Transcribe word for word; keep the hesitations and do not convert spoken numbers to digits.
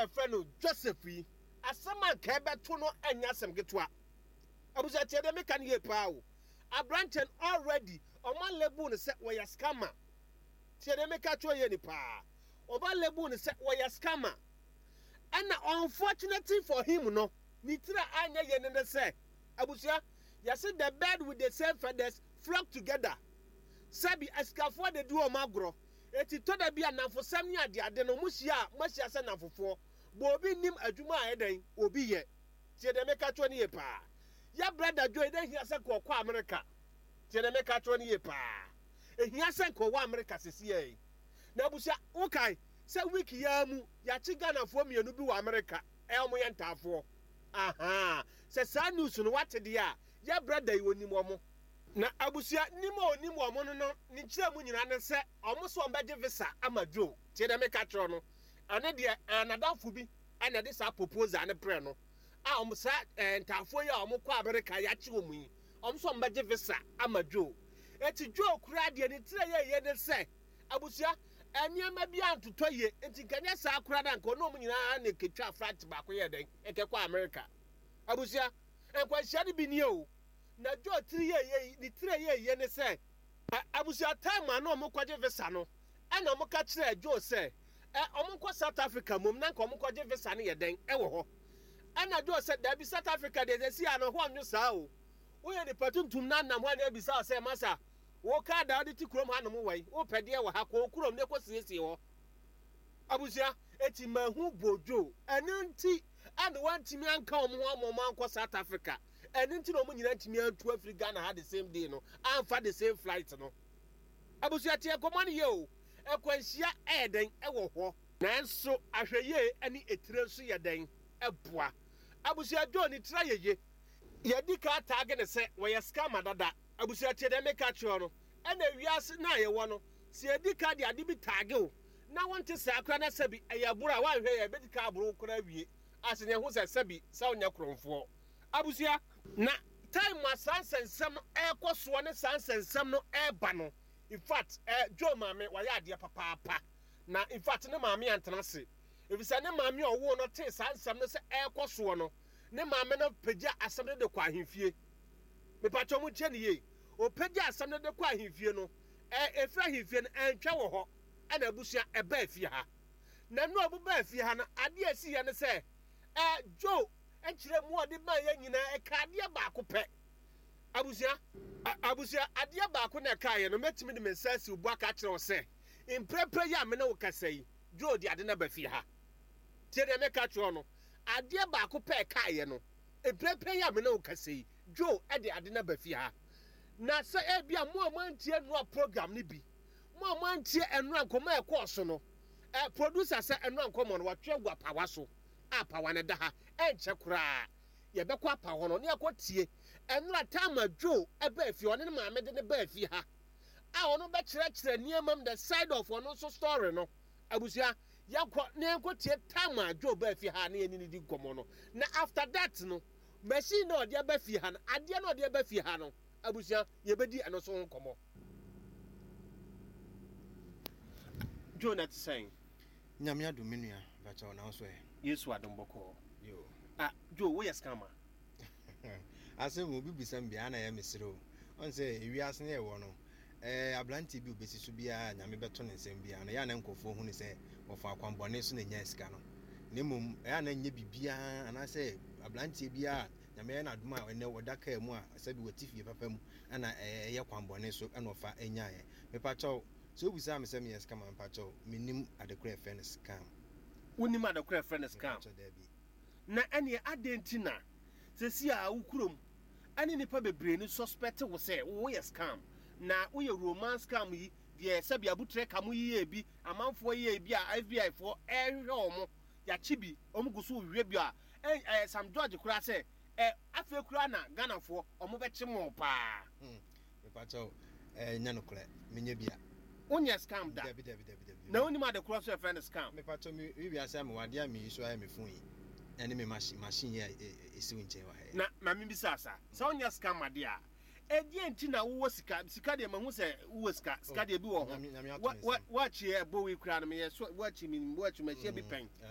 a friend Joseph yi asama ka beto no anya asem getwa abusa tie de meka ne pa o abranten already oman lebu ne se we scammer tie de meka cho ye ni pa oba lebu ne se we scammer and unfortunately for him no ni tira anya ye ne se abusa you see the bird with the same feathers flock together sabi askafo de du o magro eti to da bia nanfo sam ni ade ade no muhia muhia se nanfofo bo obi nim adwuma a eden obi ye tie de meka cho ne ye pa ya brother joy de hia se ko kwa America tie de meka cho ne ye pa e hia se ko wa America sesi ye na busia ukai se wiki ya mu ya chi Ghana fo mienu bi wa America e omo ye ntafo aha se sa news no what de ya ya brother yi onim omo na abusia nimo onim omo no no ni kire mu nyina ne se omo so ombeje visa amajo tie de meka cho no ane de anadafo bi ana de sa proposal ne pre no a omo sa ntafo ya omo kwa America ya chi omu yi omo so ombeje visa amajo eti jo kura de ni tire ye ye ne se abusia eniema bi antoto ye enti kanya sa kura da nko no omo nyina na ketwa flat ba ko ye den eke kwa America abusia enkwa hia bi ni o na jo tire ye ye ni tire ye ye ne se abusia time na omo kwaje visa no ana omo ka kire jo se eh omo kwa South Africa mom na nka omo kwaje visa ne ye den e wo ho ana jo se da bi South Africa de ze si ano ho anwo sa o wo ye de patuntum na nam ho na bi sa se masa wo ka da de ti krom ha no mo wai wo pede wo ha ko krom ne ko siesie ho abusia eti mahu bojo enunti and one timi anka omo ho omo anko South Africa enunti no mo nyina timi antu Africa na ha the same day no amfa the same flight no abusia tie komani ye o ekwanhia eden e wo ho nanso ahweye ani etire so ye den eboa abusia jo ni tira yeye ye di ka tag ne se wo ye scam dada abusia tie de meka cho no ena wiase na ye wo no se ye di ka de ade bi tag o na wonte sa akra na sabi ayabura wa hwe ye be di ka aburu kra wie asene ho se sabi sa onya kromfo abusia na time asansensem e koso ne sansensem no e ba no in fact eh jo maame wa ya ade papa papa na in fact ne maame antena se efisa ne maame owo no te sansem no se e koso no ne maame no pagya asem de kwa ahemfie me pacho mu che ne ye o pagya asem de kwa ahemfie no eh efra ahemfie no entwa wo ho ana abusia e ba afie ha na no obu ba afie ha no ade asi ye ne se eh jo enchire mu ode ba ya nyina e ka ade ba ko pe abusia abusia ade ba ko na ka ye no metimi de mensasi ubu aka kire o se imprepre ya me na wo kasai jo de ade na ba fie ha tie de me ka kire no ade ba ko pe ka ye no imprepre ya me na wo kasai jo e de ade na ba fie ha na se e bia mo amantie no program ni bi mo amantie enu ankoma e ko so no eh producer se enu ankoma no watwe gwa pawa so apa wane da ha enche kura ye be kwa pa ho no ne akotie enra tama jo e ba fi one ne maame de ne ba fi ha a ono be kire kire niemam the side of ono so story no abusia yakọ ne akotie tama jo ba fi ha ne ni di gomo no na after that no machine no de ba fi ha no ade no de ba fi ha no abusia ye be di eno so nkomo Jonathan saying nyame adomenia bacha ona so e Yesu adomboko yo ah jo wo yes kama ase mo bi bisam bia na ya mesiro on say ewiase na e wo no eh ablanti bi obesi so bia nyame beto ne nsem bia na ya na nkofo hu ne se ofa akwambone so na nya sika no nemum ya na nya bibia ana se ablanti bia nyame na aduma ene wodaka mu a sabi watifie papa mu ana eh ye kwambone so na ofa enya ye mepacho so obisa me se me yes kama mepacho minim adekra friend scam unim adekra friend scam na ene adentina sesi a ukurom ane nipa bebre ni suspect wo se wo yes scam na wo ye romance scam yi de sabi abutre kamu yi bi amanfo yi bi a F B I fo ehwe omo ya chibi omo gusu hwe bi a eh Sam George kura se eh afi kura na Ghana fo omo be chimo pa hmm me pacho eh nya no kure menye bia onya scam da na oni ma de cross your friend scam me pacho me wi bia se me wade a me so aye me fun yi ene me machine machine ya esi winche wa he na ma mi bisa sa sa onya scam ade a e die nti na wo sika sika de mahu se wo sika sika de bi wo ho wa wa chi e bo wi kra na me so wa chi mi wa chi ma chi bi pen